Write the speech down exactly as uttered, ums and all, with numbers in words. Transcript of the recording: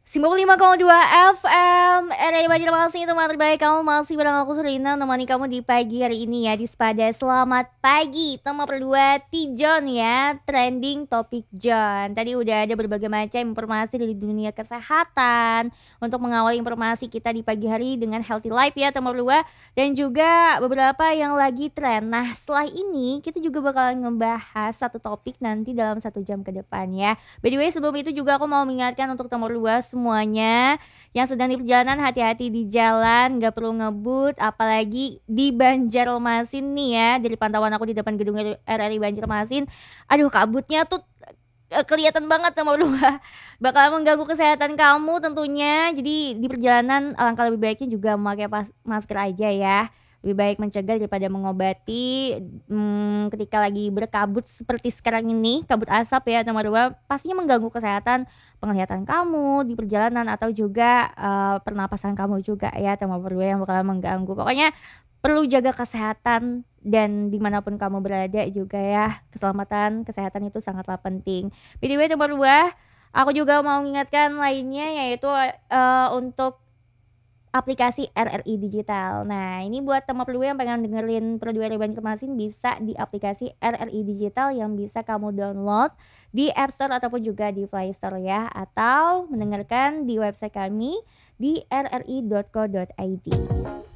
sembilan puluh lima koma dua F M R R I Banjarmasin, teman terbaik. Kamu masih bareng aku Serina, menemani kamu di pagi hari ini ya, di Spada Selamat Pagi. Tema berdua Tijon ya, trending topik John. Tadi udah ada berbagai macam informasi dari dunia kesehatan untuk mengawali informasi kita di pagi hari dengan healthy life ya, tema berdua. Dan juga beberapa yang lagi tren. Nah, setelah ini kita juga bakalan ngebahas satu topik nanti dalam satu jam ke depan ya. By the way, sebelum itu juga aku mau mengingatkan untuk nomor dua semuanya yang sedang di perjalanan, hati-hati di jalan, gak perlu ngebut, apalagi di Banjarmasin nih ya. Dari pantauan aku di depan gedung R R I Banjarmasin, aduh kabutnya tuh eh, kelihatan banget nomor dua. Bakal mengganggu kesehatan kamu tentunya. Jadi di perjalanan alangkah lebih baiknya juga memakai pas- masker aja ya. Lebih baik mencegah daripada mengobati. Hmm, ketika lagi berkabut seperti sekarang ini, kabut asap ya nomor dua, pastinya mengganggu kesehatan penglihatan kamu di perjalanan atau juga eh, pernapasan kamu juga ya, nomor dua yang bakal mengganggu. Pokoknya perlu jaga kesehatan dan dimanapun kamu berada juga ya, keselamatan kesehatan itu sangatlah penting. By the way nomor dua, aku juga mau mengingatkan lainnya yaitu eh, untuk aplikasi R R I Digital. Nah, ini buat teman Perlu yang pengen dengerin Perlu R R I Banjarmasin, bisa di aplikasi R R I Digital yang bisa kamu download di App Store ataupun juga di Play Store ya, atau mendengarkan di website kami di r r i dot co dot i d.